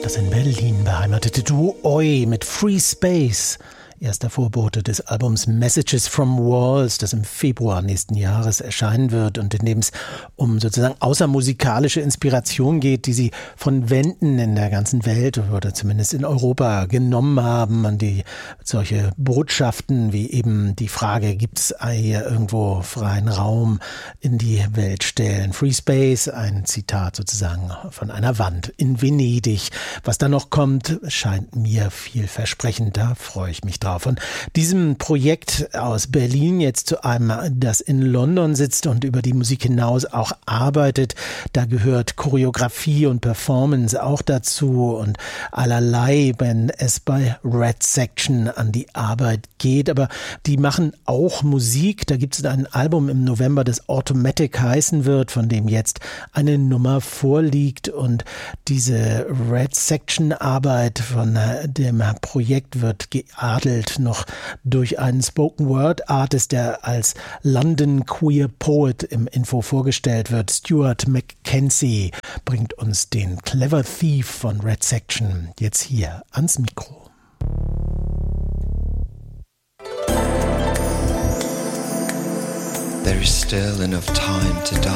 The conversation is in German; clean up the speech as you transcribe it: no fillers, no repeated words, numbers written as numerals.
Das in Berlin beheimatete Duo Oi mit Free Space, erster Vorbote des Albums Messages from Walls, das im Februar nächsten Jahres erscheinen wird und in dem es um sozusagen außermusikalische Inspiration geht, die sie von Wänden in der ganzen Welt oder zumindest in Europa genommen haben, an die solche Botschaften wie eben die Frage, gibt es hier irgendwo freien Raum, in die Welt stellen. Free Space, ein Zitat sozusagen von einer Wand in Venedig. Was da noch kommt, scheint mir vielversprechend, da freue ich mich drauf. Von diesem Projekt aus Berlin jetzt zu einem, das in London sitzt und über die Musik hinaus auch arbeitet. Da gehört Choreografie und Performance auch dazu und allerlei, wenn es bei Red Section an die Arbeit geht. Aber die machen auch Musik. Da gibt es ein Album im November, das Automatic heißen wird, von dem jetzt eine Nummer vorliegt. Und diese Red Section Arbeit von dem Projekt wird geadelt noch durch einen Spoken Word Artist, der als London Queer Poet im Info vorgestellt wird. Stuart Mackenzie bringt uns den Clever Thief von Red Section jetzt hier ans Mikro. There is still enough time to die.